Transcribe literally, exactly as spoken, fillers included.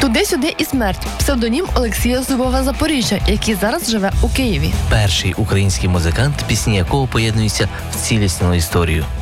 Туди-сюди і смерть. Псевдонім Олексія Зубова Запоріжжя, який зараз живе у Києві. Перший український музикант, пісні якого поєднуються в цілісну історію.